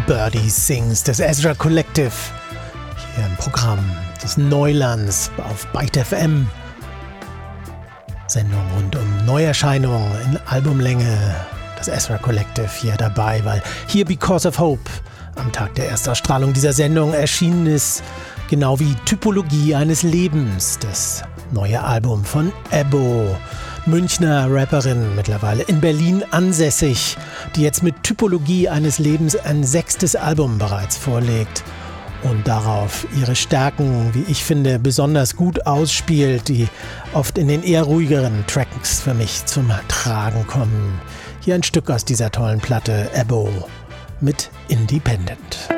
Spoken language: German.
Birdie Sings des Ezra Collective. Hier im Programm des Neulands auf Byte FM. Sendung rund um Neuerscheinungen in Albumlänge. Das Ezra Collective hier dabei, weil hier Because of Hope am Tag der Erstausstrahlung dieser Sendung erschienen ist. Genau wie Typologie eines Lebens, das neue Album von Ebbo. Münchner Rapperin, mittlerweile in Berlin ansässig, die jetzt mit Typologie eines Lebens ein 6. Album bereits vorlegt und darauf ihre Stärken, wie ich finde, besonders gut ausspielt, die oft in den eher ruhigeren Tracks für mich zum Tragen kommen. Hier ein Stück aus dieser tollen Platte, Ebbo mit Independent.